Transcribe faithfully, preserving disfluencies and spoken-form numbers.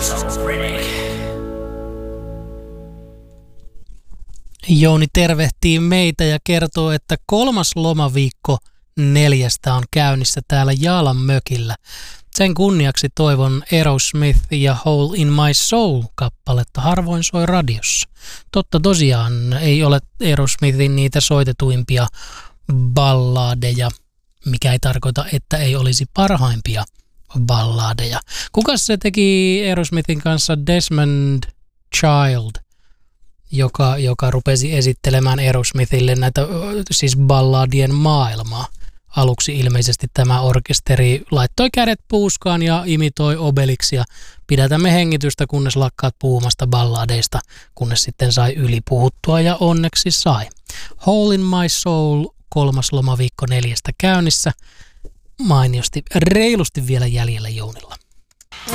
Jouni tervehtii meitä ja kertoo, että kolmas lomaviikko neljästä on käynnissä täällä Jaalan mökillä. Sen kunniaksi toivon Aerosmith ja Hole in My Soul-kappaletta harvoin soi radiossa. Totta tosiaan ei ole Aerosmithin niitä soitetuimpia balladeja, mikä ei tarkoita, että ei olisi parhaimpia balladeja. Kukas se teki Aerosmithin kanssa? Desmond Child, joka, joka rupesi esittelemään Aerosmithille näitä siis balladien maailmaa. Aluksi ilmeisesti tämä orkesteri laittoi kädet puuskaan ja imitoi Obelixia. Pidätämme hengitystä, kunnes lakkaat puhumasta balladeista, kunnes sitten sai ylipuhuttua ja onneksi sai. Hole in My Soul, kolmas lomaviikko neljästä käynnissä. Mainiosti, reilusti vielä jäljellä Jounilla.